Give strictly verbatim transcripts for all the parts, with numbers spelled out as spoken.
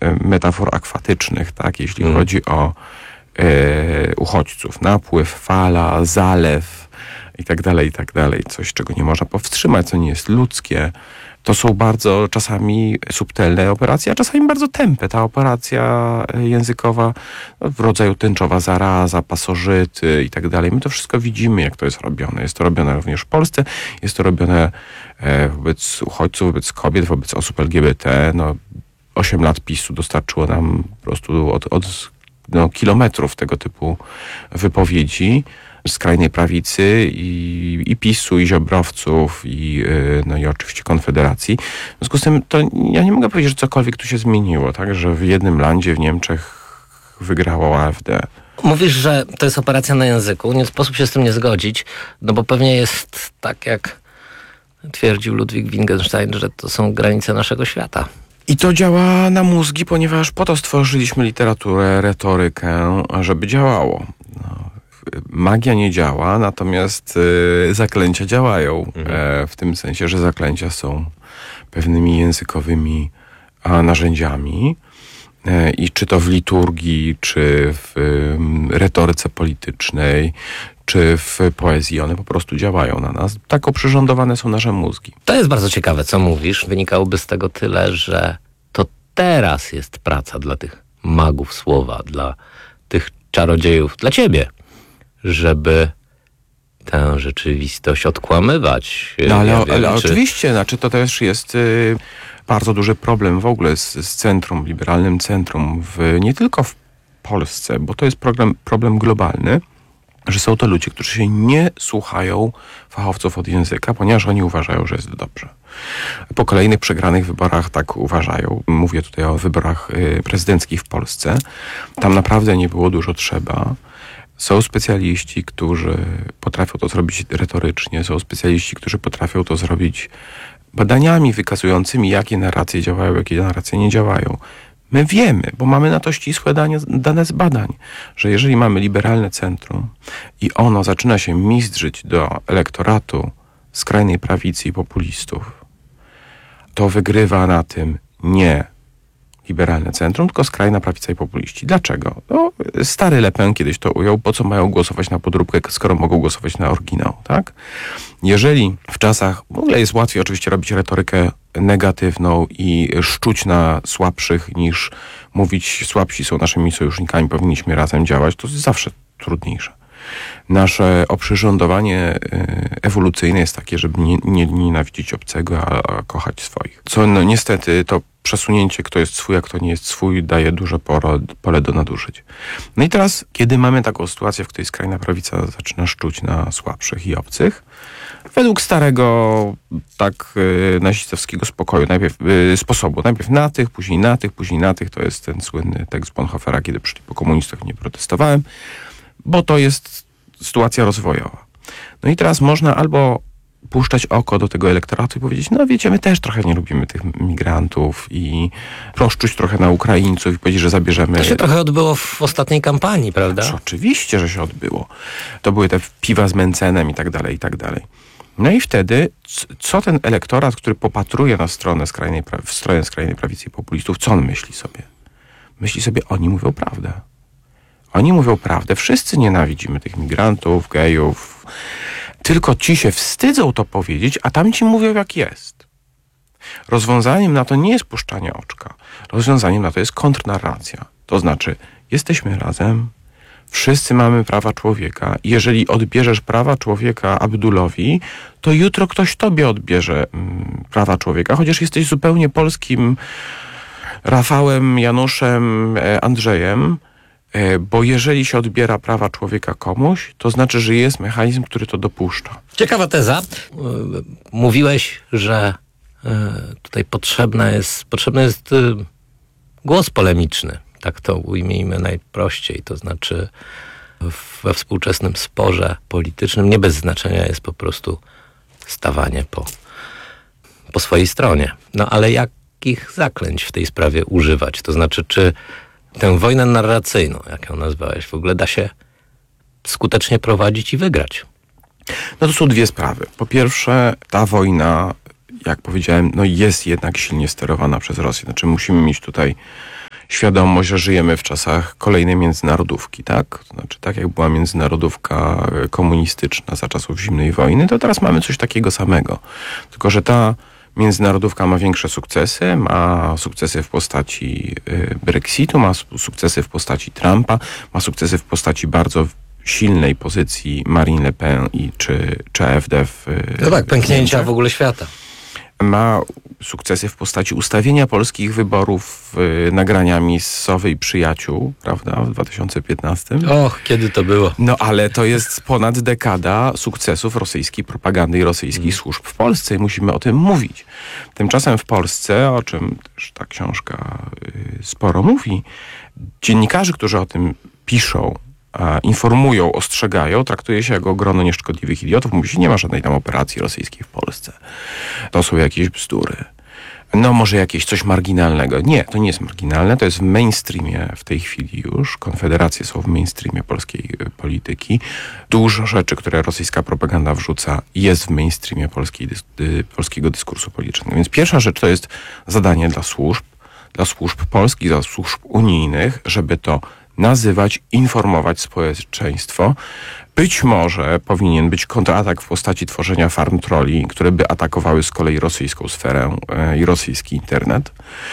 metafor akwatycznych, tak? Jeśli mm. chodzi o e, uchodźców. Napływ, fala, zalew i tak dalej, i tak dalej. Coś, czego nie można powstrzymać, co nie jest ludzkie. To są bardzo czasami subtelne operacje, a czasami bardzo tępe. Ta operacja językowa no, w rodzaju tęczowa zaraza, pasożyty i tak dalej. My to wszystko widzimy, jak to jest robione. Jest to robione również w Polsce. Jest to robione e, wobec uchodźców, wobec kobiet, wobec osób L G B T. No, osiem lat PiSu dostarczyło nam po prostu od, od no, kilometrów tego typu wypowiedzi skrajnej prawicy i, i PiSu, i Ziobrowców, i, no, i oczywiście Konfederacji. W związku z tym to ja nie mogę powiedzieć, że cokolwiek tu się zmieniło, tak? Że w jednym landzie, w Niemczech wygrało A F D. Mówisz, że to jest operacja na języku. Nie sposób się z tym nie zgodzić, no bo pewnie jest tak, jak twierdził Ludwig Wittgenstein, że to są granice naszego świata. I to działa na mózgi, ponieważ po to stworzyliśmy literaturę, retorykę, żeby działało. No. Magia nie działa, natomiast y, zaklęcia działają. Mhm. E, w tym sensie, że zaklęcia są pewnymi językowymi a, narzędziami. E, I czy to w liturgii, czy w y, retoryce politycznej, czy w poezji, one po prostu działają na nas. Tak oprzyrządowane są nasze mózgi. To jest bardzo ciekawe, co mówisz. Wynikałoby z tego tyle, że to teraz jest praca dla tych magów słowa, dla tych czarodziejów, dla ciebie, żeby tę rzeczywistość odkłamywać. No ale, ja wiem, ale czy... oczywiście, znaczy to też jest y, bardzo duży problem w ogóle z, z centrum, liberalnym centrum, w, nie tylko w Polsce, bo to jest problem, problem globalny, że są to ludzie, którzy się nie słuchają fachowców od języka, ponieważ oni uważają, że jest dobrze. Po kolejnych przegranych wyborach tak uważają. Mówię tutaj o wyborach y, prezydenckich w Polsce. Tam naprawdę nie było dużo trzeba. Są specjaliści, którzy potrafią to zrobić retorycznie, są specjaliści, którzy potrafią to zrobić badaniami wykazującymi, jakie narracje działają, jakie narracje nie działają. My wiemy, bo mamy na to ścisłe dane, dane z badań, że jeżeli mamy liberalne centrum i ono zaczyna się mizdrzyć do elektoratu skrajnej prawicy i populistów, to wygrywa na tym nie liberalne centrum, tylko skrajna prawica i populiści. Dlaczego? No, stary Le Pen kiedyś to ujął, po co mają głosować na podróbkę, skoro mogą głosować na oryginał, tak? Jeżeli w czasach, w ogóle jest łatwiej oczywiście robić retorykę negatywną i szczuć na słabszych, niż mówić słabsi są naszymi sojusznikami, powinniśmy razem działać, to jest zawsze trudniejsze. Nasze oprzyrządowanie ewolucyjne jest takie, żeby nie, nie nienawidzić obcego, a, a kochać swoich. Co no niestety to przesunięcie, kto jest swój, a kto nie jest swój, daje duże pole, pole do nadużyć. No i teraz, kiedy mamy taką sytuację, w której skrajna prawica zaczyna szczuć na słabszych i obcych, według starego, tak y, nazistowskiego spokoju, najpierw, y, sposobu, najpierw na tych, później na tych, później na tych, to jest ten słynny tekst Bonhoeffera, kiedy przyszli po komunistach, nie protestowałem, bo to jest sytuacja rozwojowa. No i teraz można albo puszczać oko do tego elektoratu i powiedzieć, no wiecie, my też trochę nie lubimy tych migrantów i proszczuć trochę na Ukraińców i powiedzieć, że zabierzemy... To się trochę odbyło w ostatniej kampanii, prawda? Znaczy, oczywiście, że się odbyło. To były te piwa z Mencenem i tak dalej, i tak dalej. No i wtedy, co ten elektorat, który popatruje na stronę skrajnej, w stronę skrajnej prawicy i populistów, co on myśli sobie? Myśli sobie, oni mówią prawdę. Oni mówią prawdę. Wszyscy nienawidzimy tych migrantów, gejów. Tylko ci się wstydzą to powiedzieć, a tamci mówią jak jest. Rozwiązaniem na to nie jest puszczanie oczka. Rozwiązaniem na to jest kontrnarracja. To znaczy, jesteśmy razem, wszyscy mamy prawa człowieka. Jeżeli odbierzesz prawa człowieka Abdulowi, to jutro ktoś tobie odbierze mm, prawa człowieka, chociaż jesteś zupełnie polskim Rafałem, Januszem, Andrzejem, bo jeżeli się odbiera prawa człowieka komuś, to znaczy, że jest mechanizm, który to dopuszcza. Ciekawa teza. Mówiłeś, że tutaj potrzebna jest, potrzebny jest głos polemiczny. Tak to ujmijmy najprościej. To znaczy we współczesnym sporze politycznym nie bez znaczenia jest po prostu stawanie po, po swojej stronie. No ale jakich zaklęć w tej sprawie używać? To znaczy, czy tę wojnę narracyjną, jak ją nazwałeś, w ogóle da się skutecznie prowadzić i wygrać? No to są dwie sprawy. Po pierwsze, ta wojna, jak powiedziałem, no jest jednak silnie sterowana przez Rosję. Znaczy musimy mieć tutaj świadomość, że żyjemy w czasach kolejnej międzynarodówki, tak? To znaczy, tak jak była międzynarodówka komunistyczna za czasów zimnej wojny, to teraz mamy coś takiego samego. Tylko że ta międzynarodówka ma większe sukcesy, ma sukcesy w postaci Brexitu, ma sukcesy w postaci Trumpa, ma sukcesy w postaci bardzo silnej pozycji Marine Le Pen i czy, czy A F D w No tak, pęknięcia w ogóle świata. Ma sukcesy w postaci ustawienia polskich wyborów y, nagraniami z Sowy i Przyjaciół, prawda, w dwa tysiące piętnastym. Och, kiedy to było? No ale to jest ponad dekada sukcesów rosyjskiej propagandy i rosyjskich mm. służb w Polsce i musimy o tym mówić. Tymczasem w Polsce, o czym też ta książka y, sporo mówi, dziennikarzy, którzy o tym piszą, a informują, ostrzegają, traktuje się jako grono nieszkodliwych idiotów. Mówi się, nie ma żadnej tam operacji rosyjskiej w Polsce. To są jakieś bzdury. No może jakieś coś marginalnego. Nie, to nie jest marginalne, to jest w mainstreamie w tej chwili już. Konfederacje są w mainstreamie polskiej polityki. Dużo rzeczy, które rosyjska propaganda wrzuca, jest w mainstreamie polskiej, dy, polskiego dyskursu politycznego. Więc pierwsza rzecz to jest zadanie dla służb, dla służb polskich, dla służb unijnych, żeby to nazywać, informować społeczeństwo. Być może powinien być kontratak w postaci tworzenia farm trolli, które by atakowały z kolei rosyjską sferę e, i rosyjski internet.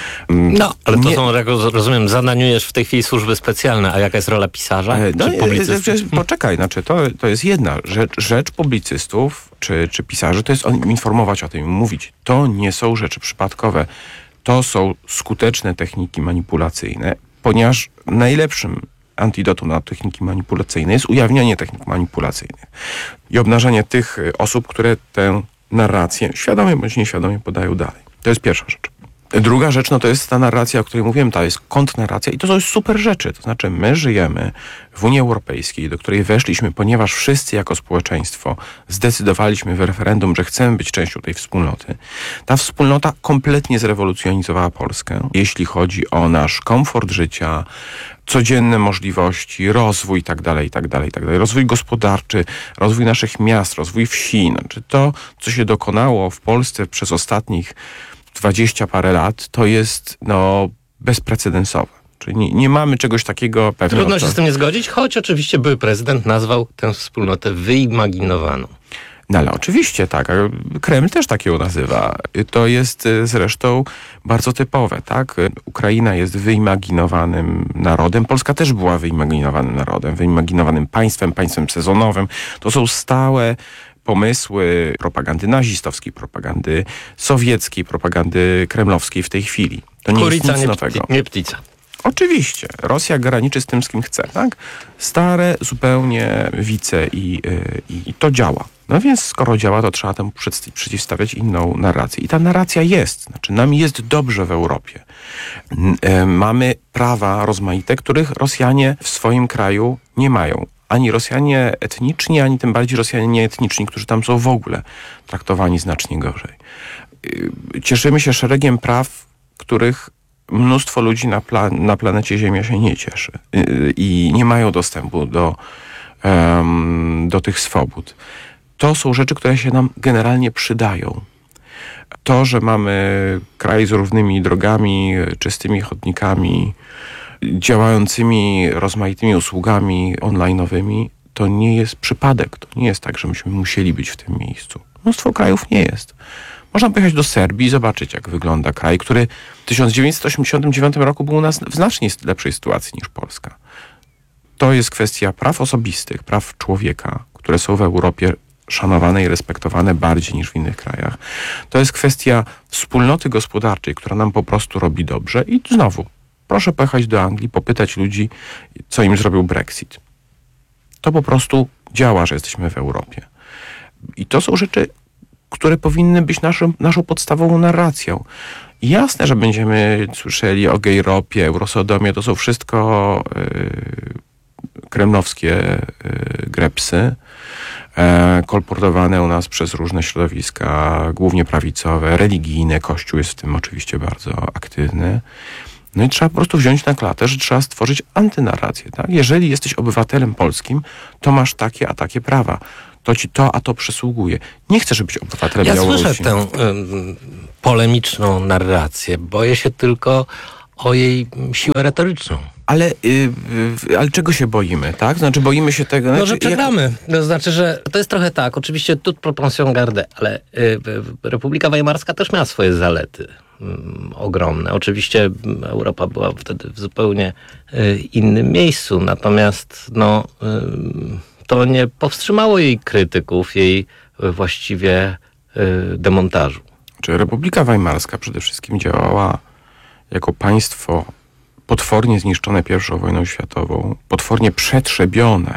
No, ale to Nie, są, jak rozumiem, zadaniujesz w tej chwili służby specjalne, a jaka jest rola pisarza e, no, czy publicysty? E, poczekaj, znaczy to, to jest jedna rzecz, rzecz publicystów czy, czy pisarzy, to jest on, informować o tym, mówić. To nie są rzeczy przypadkowe. To są skuteczne techniki manipulacyjne, ponieważ najlepszym antidotum na techniki manipulacyjne jest ujawnianie technik manipulacyjnych i obnażanie tych osób, które tę narrację świadomie bądź nieświadomie podają dalej. To jest pierwsza rzecz. Druga rzecz, no to jest ta narracja, o której mówiłem, ta jest kontrnarracja i to są super rzeczy. To znaczy my żyjemy w Unii Europejskiej, do której weszliśmy, ponieważ wszyscy jako społeczeństwo zdecydowaliśmy w referendum, że chcemy być częścią tej wspólnoty. Ta wspólnota kompletnie zrewolucjonizowała Polskę, jeśli chodzi o nasz komfort życia, codzienne możliwości, rozwój i tak dalej, i tak dalej, i tak dalej. Rozwój gospodarczy, rozwój naszych miast, rozwój wsi. Znaczy to, co się dokonało w Polsce przez ostatnich dwadzieścia parę lat, to jest no bezprecedensowe. Czyli nie, nie mamy czegoś takiego pewnie. Trudno się z tym nie zgodzić, choć oczywiście były prezydent nazwał tę wspólnotę wyimaginowaną. No ale oczywiście tak, a Kreml też tak ją nazywa. To jest zresztą bardzo typowe, tak? Ukraina jest wyimaginowanym narodem, Polska też była wyimaginowanym narodem, wyimaginowanym państwem, państwem sezonowym. To są stałe pomysły propagandy nazistowskiej, propagandy sowieckiej, propagandy kremlowskiej w tej chwili. To nie Kurica, jest nic nie nowego. Pti, nie ptica. Oczywiście. Rosja graniczy z tym, z kim chce, tak? Stare zupełnie wice i, i, i to działa. No więc skoro działa, to trzeba temu przeciwstawiać inną narrację. I ta narracja jest. Znaczy nam jest dobrze w Europie. Mamy prawa rozmaite, których Rosjanie w swoim kraju nie mają. Ani Rosjanie etniczni, ani tym bardziej Rosjanie nieetniczni, którzy tam są w ogóle traktowani znacznie gorzej. Cieszymy się szeregiem praw, których mnóstwo ludzi na, plan- na planecie Ziemia się nie cieszy i nie mają dostępu do, um, do tych swobód. To są rzeczy, które się nam generalnie przydają. To, że mamy kraj z równymi drogami, czystymi chodnikami, działającymi rozmaitymi usługami online'owymi, to nie jest przypadek. To nie jest tak, że myśmy musieli być w tym miejscu. Mnóstwo krajów nie jest. Można pojechać do Serbii i zobaczyć, jak wygląda kraj, który w tysiąc dziewięćset osiemdziesiątym dziewiątym roku był u nas w znacznie lepszej sytuacji niż Polska. To jest kwestia praw osobistych, praw człowieka, które są w Europie szanowane i respektowane bardziej niż w innych krajach. To jest kwestia wspólnoty gospodarczej, która nam po prostu robi dobrze i znowu, proszę pojechać do Anglii, popytać ludzi, co im zrobił Brexit. To po prostu działa, że jesteśmy w Europie. I to są rzeczy, które powinny być naszym, naszą podstawową narracją. I jasne, że będziemy słyszeli o gejropie, eurosodomie, to są wszystko yy, kremlowskie yy, grepsy, yy, kolportowane u nas przez różne środowiska, głównie prawicowe, religijne. Kościół jest w tym oczywiście bardzo aktywny. No i trzeba po prostu wziąć na klatę, że trzeba stworzyć antynarrację. Tak? Jeżeli jesteś obywatelem polskim, to masz takie a takie prawa. To ci to, a to przysługuje. Nie chcę, żebyś obywatelem Ja Białorusi. słyszę tę y, polemiczną narrację. Boję się tylko o jej siłę retoryczną. Ale, yy, ale czego się boimy, tak? Znaczy boimy się tego... No, znaczy, że przegramy. To znaczy, że to jest trochę tak, oczywiście toute proportion gardée, ale y, Republika Weimarska też miała swoje zalety y, ogromne. Oczywiście Europa była wtedy w zupełnie y, innym miejscu, natomiast no, y, to nie powstrzymało jej krytyków, jej y, właściwie y, demontażu. Czy Republika Weimarska przede wszystkim działała jako państwo potwornie zniszczone pierwszą wojną światową, potwornie przetrzebione,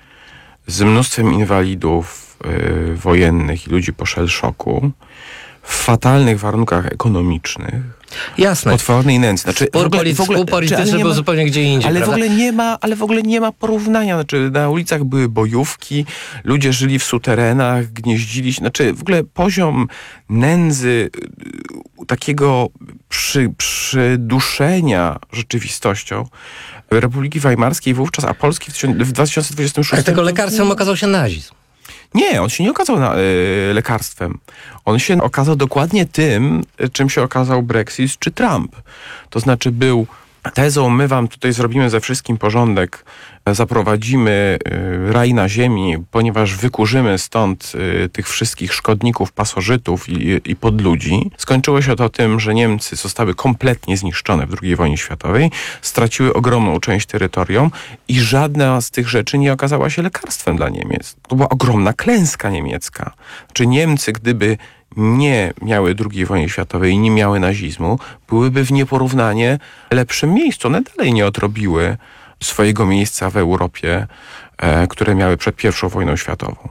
z mnóstwem inwalidów y, wojennych i ludzi po shell shocku, w fatalnych warunkach ekonomicznych, Jasne. potwornej nędzy. Znaczy, Spór, w ogóle, polity- w ogóle, spór polityczny czy, ale nie był ma, zupełnie gdzie indziej. ale w prawda? ogóle nie ma, ale w ogóle nie ma porównania. Znaczy, na ulicach były bojówki, ludzie żyli w suterenach, gnieździli się. Znaczy, w ogóle poziom nędzy, y, takiego przy, przyduszenia rzeczywistością Republiki Weimarskiej wówczas, a Polski w, w dwa tysiące dwudziestym szóstym... Ale tego lekarstwem okazał się nazizm. Nie, on się nie okazał na, y, lekarstwem. On się okazał dokładnie tym, czym się okazał Brexit czy Trump. To znaczy był tezą, my wam tutaj zrobimy ze wszystkim porządek, zaprowadzimy y, raj na ziemi, ponieważ wykurzymy stąd y, tych wszystkich szkodników, pasożytów i, i podludzi. Skończyło się to tym, że Niemcy zostały kompletnie zniszczone w drugiej wojnie światowej, straciły ogromną część terytorium i żadna z tych rzeczy nie okazała się lekarstwem dla Niemiec. To była ogromna klęska niemiecka. Czy Niemcy, gdyby nie miały drugiej wojny światowej i nie miały nazizmu, byłyby w nieporównanie lepszym miejscu. One dalej nie odrobiły swojego miejsca w Europie, e, które miały przed pierwszą wojną światową.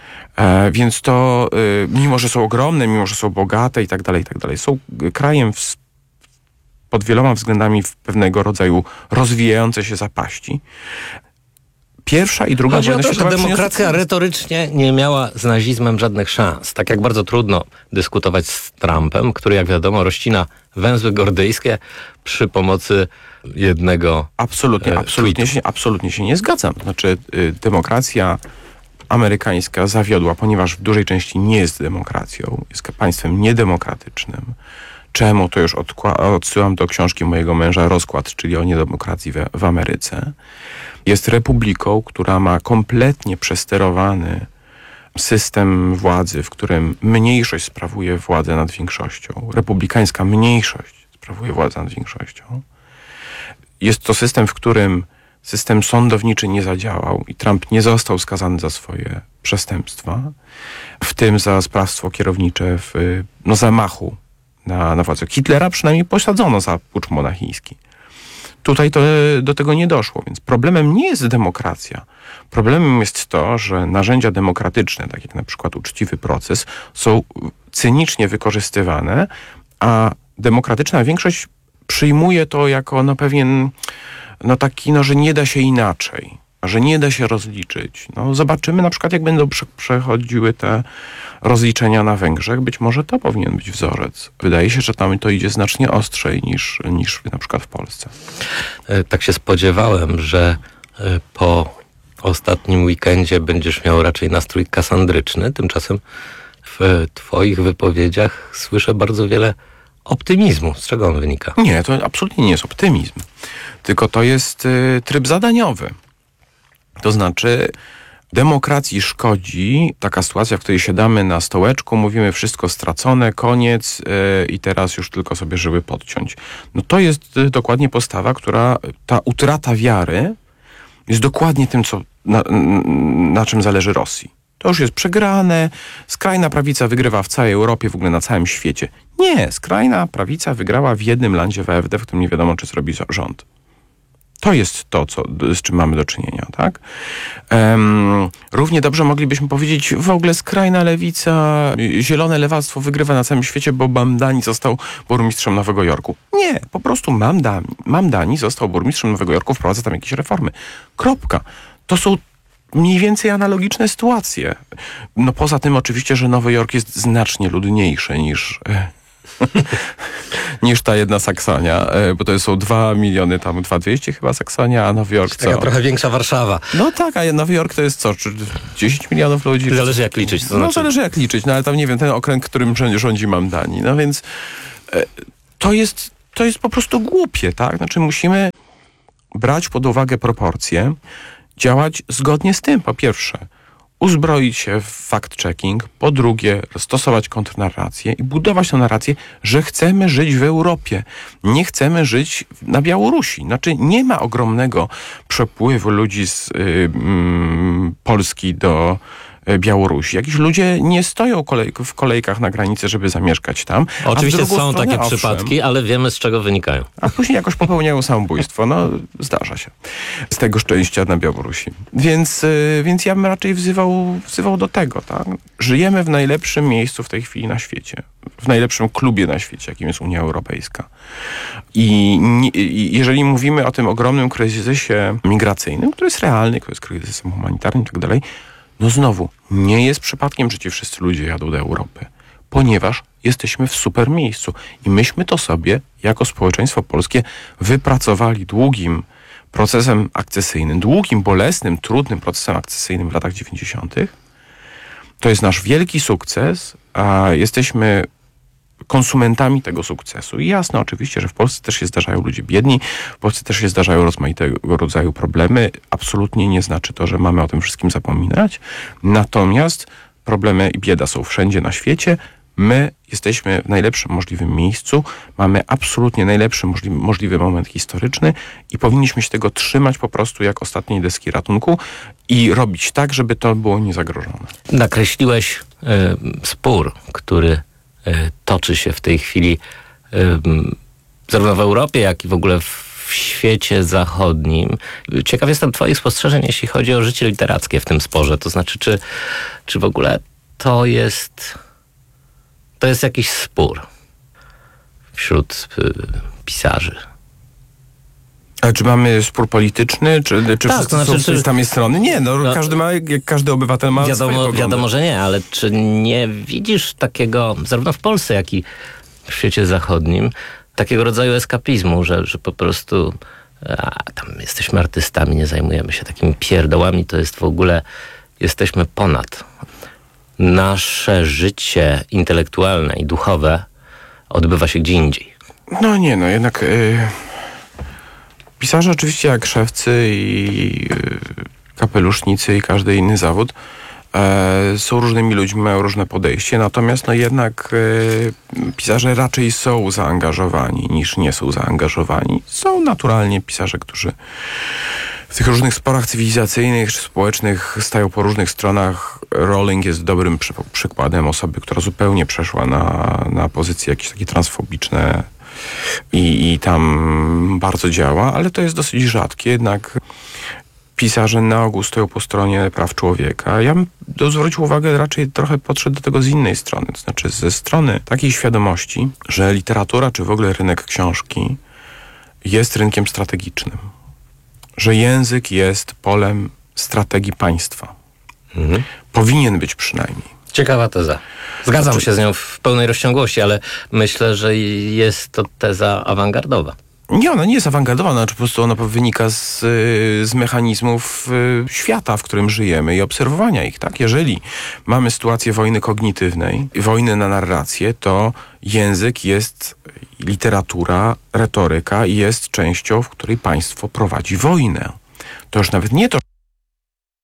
E, więc to, e, mimo że są ogromne, mimo że są bogate i tak dalej, i tak dalej, są krajem w, pod wieloma względami w pewnego rodzaju rozwijające się zapaści. Pierwsza i druga Chodzi wojna o to, że światowa demokracja przyniosła- retorycznie nie miała z nazizmem żadnych szans. Tak jak bardzo trudno dyskutować z Trumpem, który jak wiadomo rozcina węzły gordyjskie przy pomocy jednego Absolutnie, e, absolutnie, tweetu. się, absolutnie się nie zgadzam. Znaczy y, demokracja amerykańska zawiodła, ponieważ w dużej części nie jest demokracją, jest państwem niedemokratycznym. Czemu? To już odkła- odsyłam do książki mojego męża Rozkład, czyli o niedemokracji w, w Ameryce. Jest republiką, która ma kompletnie przesterowany system władzy, w którym mniejszość sprawuje władzę nad większością. Republikańska mniejszość sprawuje władzę nad większością. Jest to system, w którym system sądowniczy nie zadziałał i Trump nie został skazany za swoje przestępstwa, w tym za sprawstwo kierownicze w no, zamachu na, na władzę. Hitlera przynajmniej posadzono za pucz monachijski. Tutaj to, do tego nie doszło, więc problemem nie jest demokracja. Problemem jest to, że narzędzia demokratyczne, tak jak na przykład uczciwy proces, są cynicznie wykorzystywane, a demokratyczna większość przyjmuje to jako no pewien, no taki, no, że nie da się inaczej, że nie da się rozliczyć. No, zobaczymy na przykład, jak będą prze- przechodziły te rozliczenia na Węgrzech. Być może to powinien być wzorzec. Wydaje się, że tam to idzie znacznie ostrzej niż, niż na przykład w Polsce. E, Tak się spodziewałem, że e, po ostatnim weekendzie będziesz miał raczej nastrój kasandryczny. Tymczasem w twoich wypowiedziach słyszę bardzo wiele optymizmu. Z czego on wynika? Nie, to absolutnie nie jest optymizm, tylko to jest y, tryb zadaniowy. To znaczy, demokracji szkodzi taka sytuacja, w której siadamy na stołeczku, mówimy wszystko stracone, koniec yy, i teraz już tylko sobie żyły podciąć. No to jest y, dokładnie postawa, która, ta utrata wiary jest dokładnie tym, co, na, na czym zależy Rosji. To już jest przegrane, skrajna prawica wygrywa w całej Europie, w ogóle na całym świecie. Nie, skrajna prawica wygrała w jednym landzie w A F D, w którym nie wiadomo, czy zrobi rząd. To jest to, co, z czym mamy do czynienia, tak? Um, równie dobrze moglibyśmy powiedzieć, w ogóle skrajna lewica, zielone lewactwo wygrywa na całym świecie, bo Mamdani został burmistrzem Nowego Jorku. Nie, po prostu Mamdani, Mamdani został burmistrzem Nowego Jorku, wprowadza tam jakieś reformy. Kropka. To są mniej więcej analogiczne sytuacje. No poza tym oczywiście, że Nowy Jork jest znacznie ludniejszy niż... niż ta jedna Saksonia, bo to są dwa miliony, tam dwa dwieście chyba Saksonia, a Nowy Jork co? Taka trochę większa Warszawa. No tak, a Nowy Jork to jest co? Czy dziesięć milionów ludzi? Zależy jak liczyć. To No znaczy... zależy jak liczyć, no ale tam nie wiem, ten okręg, którym rządzi Mamdani. No więc e, to jest to jest po prostu głupie, tak? Znaczy musimy brać pod uwagę proporcje, działać zgodnie z tym, po pierwsze, uzbroić się w fact-checking, po drugie, stosować kontrnarrację i budować tę narrację, że chcemy żyć w Europie. Nie chcemy żyć na Białorusi. Znaczy nie ma ogromnego przepływu ludzi z y, y, Polski do Białorusi. Jakiś ludzie nie stoją kolej, w kolejkach na granicy, żeby zamieszkać tam. Oczywiście są stronę, takie owszem, przypadki, ale wiemy, z czego wynikają. A później jakoś popełniają samobójstwo. No, zdarza się. Z tego szczęścia na Białorusi. Więc, yy, więc ja bym raczej wzywał, wzywał do tego. Tak? Żyjemy w najlepszym miejscu w tej chwili na świecie. W najlepszym klubie na świecie, jakim jest Unia Europejska. I, nie, i jeżeli mówimy o tym ogromnym kryzysie migracyjnym, który jest realny, który jest kryzysem humanitarnym i tak dalej, no znowu, nie jest przypadkiem, że ci wszyscy ludzie jadą do Europy, ponieważ jesteśmy w super miejscu i myśmy to sobie, jako społeczeństwo polskie, wypracowali długim procesem akcesyjnym, długim, bolesnym, trudnym procesem akcesyjnym w latach dziewięćdziesiątych. To jest nasz wielki sukces, a jesteśmy konsumentami tego sukcesu. I jasne oczywiście, że w Polsce też się zdarzają ludzie biedni, w Polsce też się zdarzają rozmaitego rodzaju problemy. Absolutnie nie znaczy to, że mamy o tym wszystkim zapominać. Natomiast problemy i bieda są wszędzie na świecie. My jesteśmy w najlepszym możliwym miejscu, mamy absolutnie najlepszy możliwy, możliwy moment historyczny i powinniśmy się tego trzymać po prostu jak ostatniej deski ratunku i robić tak, żeby to było niezagrożone. Nakreśliłeś y, spór, który toczy się w tej chwili zarówno w Europie, jak i w ogóle w świecie zachodnim. Ciekaw jestem twoich spostrzeżeń, jeśli chodzi o życie literackie w tym sporze. To znaczy, czy, czy w ogóle to jest to jest jakiś spór wśród y, pisarzy? A czy mamy spór polityczny? Czy, czy tak, wszyscy to znaczy, są z tej samej strony? Nie, no, no każdy ma, jak każdy obywatel ma wiadomo, swoje poglądy. wiadomo, że nie, ale czy nie widzisz takiego, zarówno w Polsce, jak i w świecie zachodnim, takiego rodzaju eskapizmu, że, że po prostu a, tam jesteśmy artystami, nie zajmujemy się takimi pierdołami, to jest w ogóle, jesteśmy ponad. Nasze życie intelektualne i duchowe odbywa się gdzie indziej. No nie, no jednak... Yy... Pisarze oczywiście jak szewcy i kapelusznicy i każdy inny zawód e, są różnymi ludźmi, mają różne podejście, natomiast no jednak e, pisarze raczej są zaangażowani niż nie są zaangażowani. Są naturalnie pisarze, którzy w tych różnych sporach cywilizacyjnych czy społecznych stają po różnych stronach. Rowling jest dobrym przy, przykładem osoby, która zupełnie przeszła na, na pozycje jakieś takie transfobiczne, I, i tam bardzo działa, ale to jest dosyć rzadkie, jednak pisarze na ogół stoją po stronie praw człowieka. Ja bym zwrócił uwagę, raczej trochę podszedł do tego z innej strony, to znaczy ze strony takiej świadomości, że literatura, czy w ogóle rynek książki jest rynkiem strategicznym, że język jest polem strategii państwa. Mhm. Powinien być przynajmniej. Ciekawa teza. Zgadzam znaczy, się z nią w pełnej rozciągłości, ale myślę, że jest to teza awangardowa. Nie, ona nie jest awangardowa, znaczy po prostu ona wynika z, z mechanizmów świata, w którym żyjemy i obserwowania ich, tak? Jeżeli mamy sytuację wojny kognitywnej, wojny na narrację, to język jest, literatura, retoryka jest częścią, w której państwo prowadzi wojnę. To już nawet nie to,